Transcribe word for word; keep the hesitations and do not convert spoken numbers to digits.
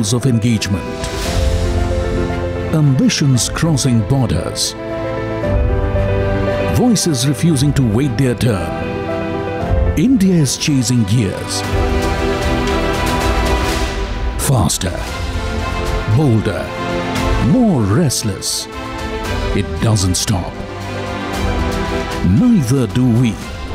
levels of engagement. Ambitions crossing borders. Voices refusing to wait their turn. India is chasing gears. Faster, bolder, more restless. It doesn't stop. Neither do we.